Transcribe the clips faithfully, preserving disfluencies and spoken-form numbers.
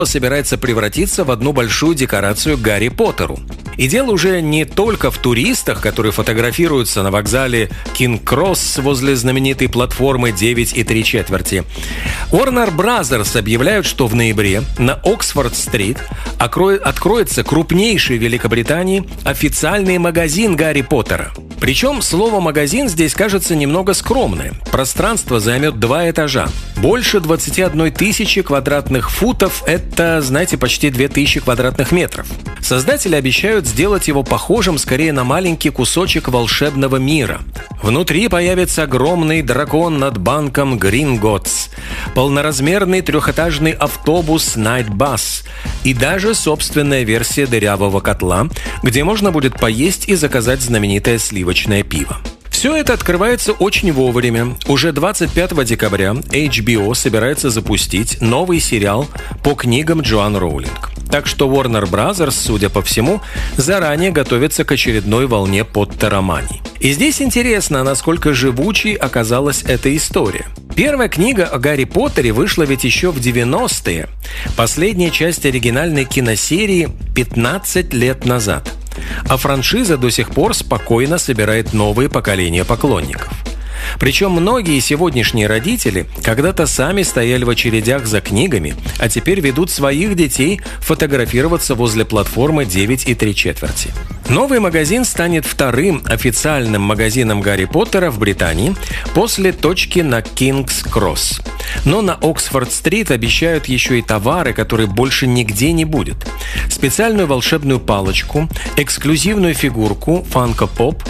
собирается превратиться в одну большую декорацию к Гарри Поттеру. И дело уже не только в туристах, которые фотографируются на вокзале Кинг-Кросс возле знаменитой платформы девять и три четверти. Warner Brothers объявляют, что в ноябре на Оксфорд-стрит откроется крупнейший в Великобритании официальный магазин Гарри Поттера. Причем слово «магазин» здесь кажется немного скромное. Пространство займет два этажа. Больше двадцати одной тысячи квадратных футов – это, знаете, почти две тысячи квадратных метров. Создатели обещают сделать его похожим скорее на маленький кусочек волшебного мира. Внутри появится огромный дракон над банком Гринготтс, полноразмерный трехэтажный автобус Найтбас и даже собственная версия дырявого котла, где можно будет поесть и заказать знаменитое сливочное пиво. Все это открывается очень вовремя. Уже двадцать пятого декабря эйч би о собирается запустить новый сериал по книгам Джоан Роулинг. Так что Warner Brothers, судя по всему, заранее готовится к очередной волне поттеромании. И здесь интересно, насколько живучей оказалась эта история. Первая книга о Гарри Поттере вышла ведь еще в девяностые. Последняя часть оригинальной киносерии пятнадцать лет назад. А франшиза до сих пор спокойно собирает новые поколения поклонников. Причем многие сегодняшние родители когда-то сами стояли в очередях за книгами, а теперь ведут своих детей фотографироваться возле платформы девять и три четверти. Новый магазин станет вторым официальным магазином Гарри Поттера в Британии после точки на Кингс-Кросс. Но на Оксфорд-стрит обещают еще и товары, которые больше нигде не будет. Специальную волшебную палочку, эксклюзивную фигурку Funko Pop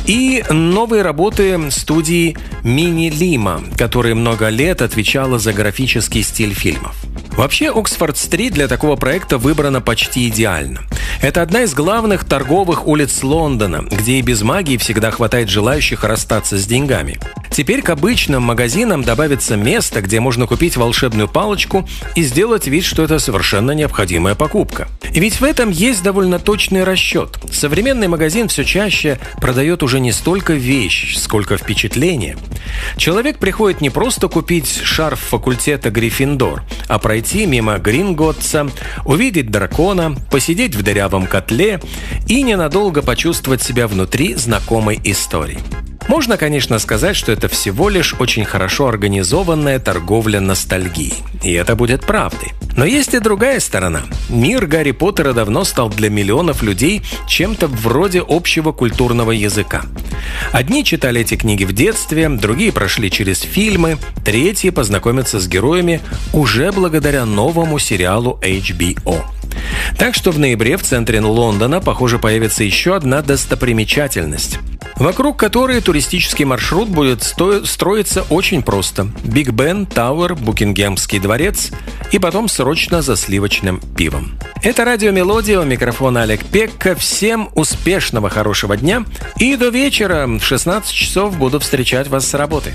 и новые работы студии Мини Лима, которая много лет отвечала за графический стиль фильмов. Вообще, Оксфорд-стрит для такого проекта выбрана почти идеально. Это одна из главных торговых улиц Лондона, где и без магии всегда хватает желающих расстаться с деньгами. Теперь к обычным магазинам добавится место, где можно купить волшебную палочку и сделать вид, что это совершенно необходимая покупка. И ведь в этом есть довольно точный расчет. Современный магазин все чаще продает уже не столько вещь, сколько впечатление. Человек приходит не просто купить шарф факультета Гриффиндор, а пройти мимо Гринготтса, увидеть дракона, посидеть в дырявом котле и ненадолго почувствовать себя внутри знакомой истории. Можно, конечно, сказать, что это всего лишь очень хорошо организованная торговля ностальгией. И это будет правдой. Но есть и другая сторона. Мир Гарри Поттера давно стал для миллионов людей чем-то вроде общего культурного языка. Одни читали эти книги в детстве, другие прошли через фильмы, третьи познакомятся с героями уже благодаря новому сериалу эйч би о. Так что в ноябре в центре Лондона, похоже, появится еще одна достопримечательность, вокруг которой туристический маршрут будет сто... строиться очень просто. Биг Бен, Тауэр, Букингемский дворец и потом срочно за сливочным пивом. Это Радио Мелодия, у микрофона Олег Пекка. Всем успешного, хорошего дня и до вечера в шестнадцать часов буду встречать вас с работы.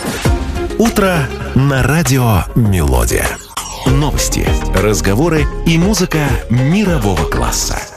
Утро на Радио Мелодия. Новости, разговоры и музыка мирового класса.